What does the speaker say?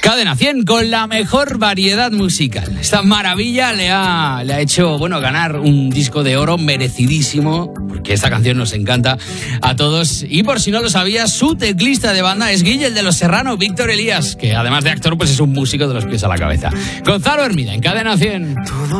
Cadena 100 con la mejor variedad musical. Esta maravilla le ha hecho, ganar un disco de oro merecidísimo, porque esta canción nos encanta a todos. Y por si no lo sabías, su teclista de banda es Guille, el de Los Serrano, Víctor Elías, que además de actor, pues es un músico de los pies a la cabeza. Gonzalo Hermida, en Cadena 100.